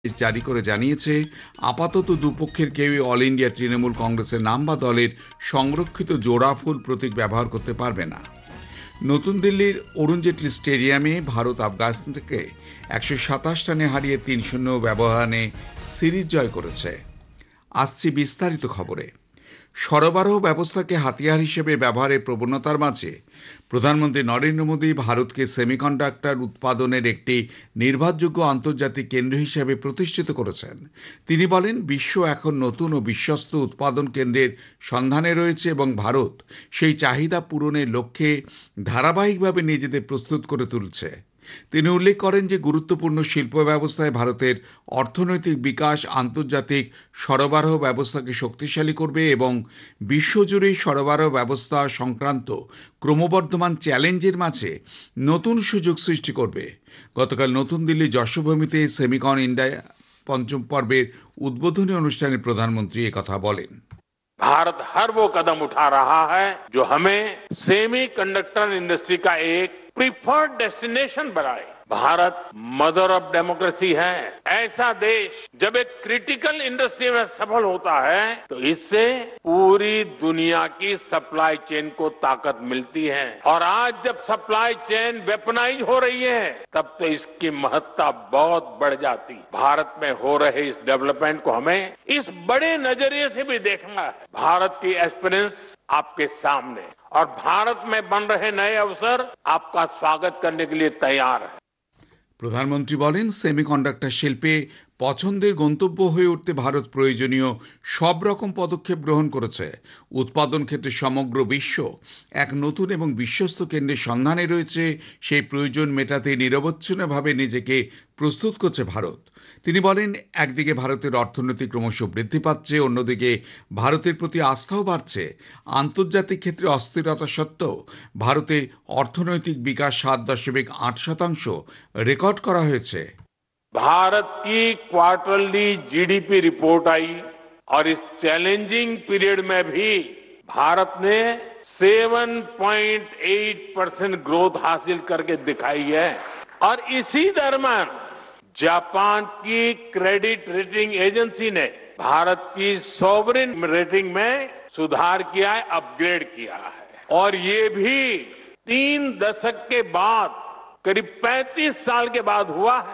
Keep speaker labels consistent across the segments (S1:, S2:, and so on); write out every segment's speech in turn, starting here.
S1: জারি করে জানিয়েছে, আপাতত দুপক্ষের কেউই অল ইন্ডিয়া তৃণমূল কংগ্রেসের নাম বা দলের সংরক্ষিত জোড়া ফুল প্রতীক ব্যবহার করতে পারবে না। নতুন দিল্লির অরুণ জেটলি স্টেডিয়ামে ভারত আফগানিস্তানকে ১২৭ রানে হারিয়ে ৩-০ ব্যবধানে সিরিজ জয় করেছে। আসছি বিস্তারিত খবরে। সরবরাহ ব্যবস্থাকে হাতিয়ার হিসেবে ব্যবহারের প্রবণতার মাঝে প্রধানমন্ত্রী নরেন্দ্র মোদী ভারতকে সেমিকন্ডাক্টর উৎপাদনের একটি নির্ভরযোগ্য আন্তর্জাতিক কেন্দ্র হিসেবে প্রতিষ্ঠিত করেছেন। তিনি বলেন, বিশ্ব এখন নতুন ও বিশ্বস্ত উৎপাদন কেন্দ্রের সন্ধানে রয়েছে এবং ভারত সেই চাহিদা পূরণের লক্ষ্যে ধারাবাহিকভাবে নিজেদের প্রস্তুত করে তুলছে। তিনি উল্লেখ করেন যে গুরুত্বপূর্ণ শিল্প ব্যবস্থায় ভারতের অর্থনৈতিক বিকাশ আন্তর্জাতিক সরবরাহ ব্যবস্থাকে শক্তিশালী করবে এবং বিশ্বজুড়ে সরবরাহ ব্যবস্থা সংক্রান্ত ক্রমবর্ধমান চ্যালেঞ্জের মাঝে নতুন সুযোগ সৃষ্টি করবে। গতকাল নতুন দিল্লি যশোভূমিতে সেমিকন ইন্ডিয়া পঞ্চম পর্বের উদ্বোধনী অনুষ্ঠানে প্রধানমন্ত্রী একথা বলেন।
S2: भारत हर वो कदम उठा रहा है जो हमें सेमी कंडक्टर इंडस्ट्री का एक प्रीफर्ड डेस्टिनेशन बनाए। भारत मदर ऑफ डेमोक्रेसी है। ऐसा देश जब एक क्रिटिकल इंडस्ट्री में सफल होता है तो इससे पूरी दुनिया की सप्लाई चेन को ताकत मिलती है। और आज जब सप्लाई चेन वेपनाइज हो रही है तब तो इसकी महत्ता बहुत बढ़ जाती। भारत में हो रहे इस डेवलपमेंट को हमें इस बड़े नजरिए से भी देखना है। भारत की एस्पिरेंस आपके सामने और भारत में बन रहे नए अवसर आपका स्वागत करने के लिए तैयार है।
S1: প্রধানমন্ত্রী বলেন, সেমিকন্ডাক্টর শিল্পে পছন্দের গন্তব্য হয়ে উঠতে ভারত প্রয়োজনীয় সব রকম পদক্ষেপ গ্রহণ করেছে। উৎপাদন ক্ষেত্রে সমগ্র বিশ্ব এক নতুন এবং বিশ্বস্ত কেন্দ্রের সন্ধানে রয়েছে। সেই প্রয়োজন মেটাতে নিরবচ্ছিন্নভাবে নিজেকে প্রস্তুত করছে ভারত। তিনি বলেন, একদিকে ভারতের অর্থনীতি ক্রমশ বৃদ্ধি পাচ্ছে, অন্যদিকে ভারতের প্রতি আস্থাও বাড়ছে। আন্তর্জাতিক ক্ষেত্রে অস্থিরতা সত্ত্বেও ভারতে অর্থনৈতিক বিকাশ ৭.৮% রেকর্ড করা হয়েছে।
S2: भारत की क्वार्टरली जीडीपी रिपोर्ट आई और इस चैलेंजिंग पीरियड में भी भारत ने 7.8% ग्रोथ हासिल करके दिखाई है। और इसी दरम्यान जापान की क्रेडिट रेटिंग एजेंसी ने भारत की सॉवरेन रेटिंग में सुधार किया है, अपग्रेड किया है। और ये भी 3 दशक के बाद, करीब 35 साल के बाद हुआ है।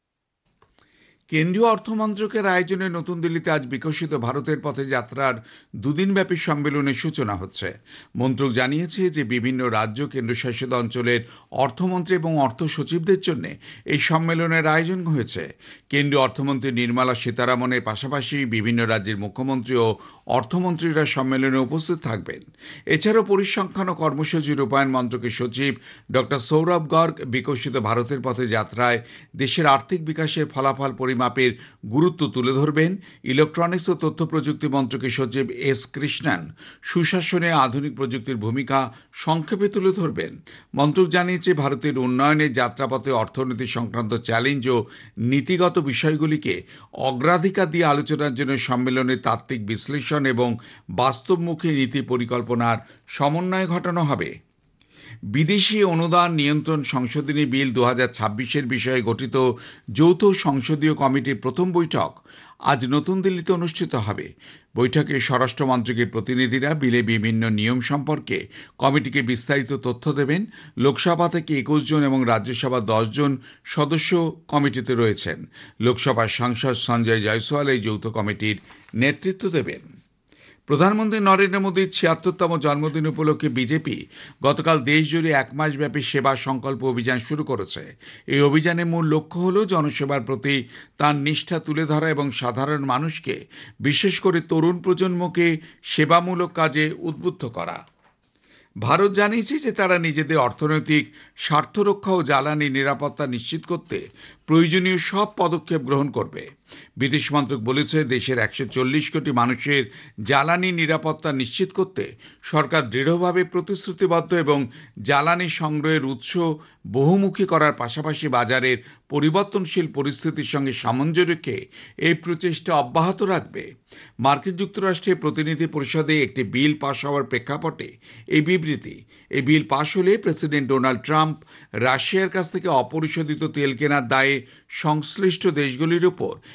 S1: কেন্দ্রীয় অর্থমন্ত্রকের আয়োজনে নতুন দিল্লিতে আজ বিকশিত ভারতের পথে যাত্রার দুদিনব্যাপী সম্মেলনের সূচনা হচ্ছে। মন্ত্রক জানিয়েছে যে বিভিন্ন রাজ্য কেন্দ্রশাসিত অঞ্চলের অর্থমন্ত্রী এবং অর্থ সচিবদের জন্য এই সম্মেলনের আয়োজন হয়েছে। কেন্দ্রীয় অর্থমন্ত্রী নির্মলা সীতারামনের পাশাপাশি বিভিন্ন রাজ্যের মুখ্যমন্ত্রী ও অর্থমন্ত্রীরা সম্মেলনে উপস্থিত থাকবেন। এছাড়াও পরিসংখ্যান ও কর্মসূচি রূপায়ণ মন্ত্রকের সচিব ডক্টর সৌরভ গর্গ বিকশিত ভারতের পথে যাত্রায় দেশের আর্থিক বিকাশের ফলাফল পরিমাপের গুরুত্ব তুলে ধরবেন। ইলেকট্রনিক্স ও তথ্য প্রযুক্তি মন্ত্রকের সচিব এস কৃষ্ণন সুশাসনে আধুনিক প্রযুক্তির ভূমিকা সংক্ষেপে তুলে ধরবেন। মন্ত্রক জানিয়েছে, ভারতের উন্নয়নের যাত্রাপথে অর্থনীতি সংক্রান্ত চ্যালেঞ্জ ও নীতিগত বিষয়গুলিকে অগ্রাধিকার দিয়ে আলোচনার জন্য সম্মেলনের তাত্ত্বিক বিশ্লেষণ এবং বাস্তবমুখী নীতি পরিকল্পনার সমন্বয় ঘটানো হবে। বিদেশি অনুদান নিয়ন্ত্রণ সংশোধনী বিল 2026-এর বিষয়ে গঠিত যৌথ সংসদীয় কমিটির প্রথম বৈঠক আজ নতুন দিল্লিতে অনুষ্ঠিত হবে। বৈঠকে স্বরাষ্ট্র মন্ত্রকের প্রতিনিধিরা বিলে বিভিন্ন নিয়ম সম্পর্কে কমিটিকে বিস্তারিত তথ্য দেবেন। লোকসভা থেকে 21 জন এবং রাজ্যসভা 10 জন সদস্য কমিটিতে রয়েছেন। লোকসভার সাংসদ সঞ্জয় জয়সওয়াল এই যৌথ কমিটির নেতৃত্ব দেবেন। প্রধানমন্ত্রী নরেন্দ্র মোদীর ৭৬তম জন্মদিন উপলক্ষে বিজেপি গতকাল দেশজুড়ে 1 মাস ব্যাপী সেবা সংকল্প অভিযান শুরু করেছে। এই অভিযানের মূল লক্ষ্য হল জনসেবার প্রতি তার নিষ্ঠা তুলে ধরা এবং সাধারণ মানুষকে, বিশেষ করে তরুণ প্রজন্মকে সেবামূলক কাজে উদ্বুদ্ধ করা। ভারত জানিয়েছে যে তারা নিজেদের অর্থনৈতিক স্বার্থ রক্ষা ও জ্বালানি নিরাপত্তা নিশ্চিত করতে প্রয়োজনীয় সব পদক্ষেপ গ্রহণ করবে। বিদেশ মন্ত্রক বলেছে, দেশের 140 কোটি মানুষের জ্বালানি নিরাপত্তা নিশ্চিত করতে সরকার দৃঢ়ভাবে প্রতিশ্রুতিবদ্ধ এবং জ্বালানি সংগ্রহের উৎস বহুমুখী করার পাশাপাশি বাজারের পরিবর্তনশীল পরিস্থিতির সঙ্গে সামঞ্জস্য রেখে এই প্রচেষ্টা অব্যাহত রাখবে। মার্কিন যুক্তরাষ্ট্রের প্রতিনিধি পরিষদে একটি বিল পাশ হওয়ার প্রেক্ষাপটে এই বিবৃতি। এই বিল পাশ হলে প্রেসিডেন্ট ডোনাল্ড ট্রাম্প রাশিয়ার কাছ থেকে অপরিশোধিত তেল কেনার দায়ে সংশ্লিষ্ট দেশগুলির উপর